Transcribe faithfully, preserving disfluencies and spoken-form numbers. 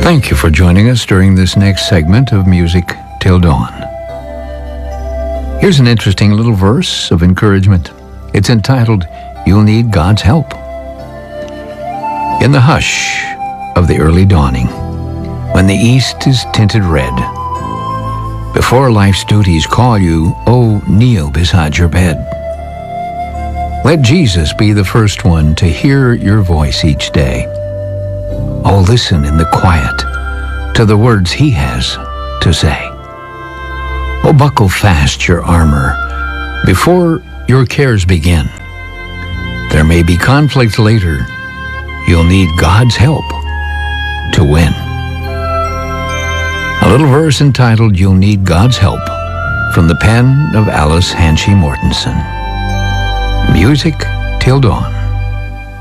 Thank you for joining us during this next segment of Music Till Dawn. Here's an interesting little verse of encouragement. It's entitled, You'll Need God's Help. In the hush of the early dawning, when the east is tinted red, before life's duties call you, oh, kneel beside your bed. Let Jesus be the first one to hear your voice each day. Oh, listen in the quiet to the words he has to say. Oh, buckle fast your armor before your cares begin. There may be conflict later. You'll need God's help to win. A little verse entitled, You'll Need God's Help, from the pen of Alice Hanshy Mortensen. Music Till Dawn.